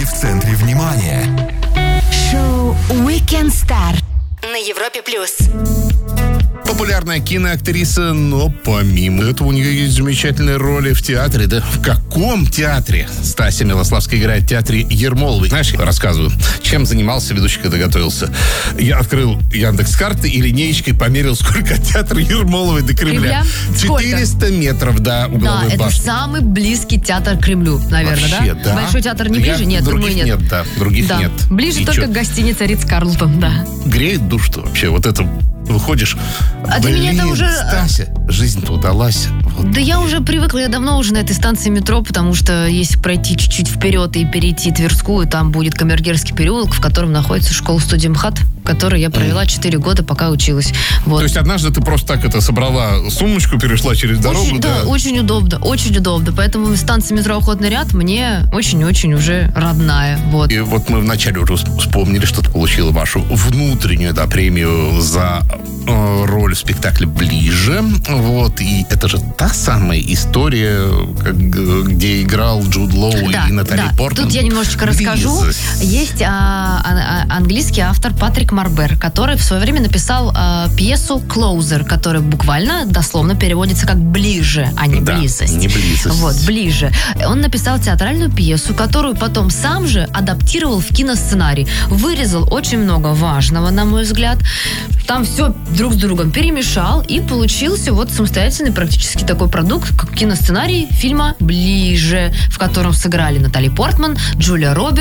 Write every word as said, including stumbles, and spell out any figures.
будете в центре внимания. Шоу Weekend Star на Европе плюс. Популярная киноактриса, но помимо этого у нее есть замечательные роли в театре. Да в каком театре? Стася Милославская играет в театре Ермоловой. Знаешь, я рассказываю, чем занимался ведущий, когда готовился. Я открыл Яндекс.Карты и линеечкой померил, сколько от театра Ермоловой до Кремля. четыреста метров до угловой да, башни. Это самый близкий театр к Кремлю, наверное, вообще, да? да? Большой театр не ближе? Я, нет, других думаю, нет. нет, да. Других да. нет. Ближе И только чё? гостиница Ритц-Карлтон, да. Греет душ-то вообще. Вот это выходишь. А для Блин, меня это уже... Стася, жизнь-то удалась. Вот. Да я уже привыкла, я давно уже на этой станции метро, потому что если пройти чуть-чуть вперед и перейти Тверскую, там будет Камергерский переулок, в котором находится школа-студия МХАТ, в которой я провела четыре года, пока училась. Вот. То есть однажды ты просто так это собрала сумочку, перешла через дорогу? Очень, да, да, очень удобно, очень удобно. Поэтому станция метро «Охотный ряд» мне очень-очень уже родная. Вот. И вот мы вначале уже вспомнили, что ты получила вашу внутреннюю, да, премию за э, роль в спектакле «Ближе». Вот. И это же та самая история, как, где играл Джуд Лоу Да, и Натали да. Портман. Тут я немножечко расскажу. Близость. Есть а, а, английский автор Патрик Марбер, который в свое время написал а, пьесу «Closer», которая буквально, дословно переводится как «ближе», а не Да, «близость». не близость. Вот, «ближе». Он написал театральную пьесу, которую потом сам же адаптировал в киносценарий. Вырезал очень много важного, на мой взгляд. Там все друг с другом перемешал, и получился вот самостоятельный практически такой продукт, как киносценарий фильма «Ближе», в котором сыграли Натали Портман, Джулия Робертс,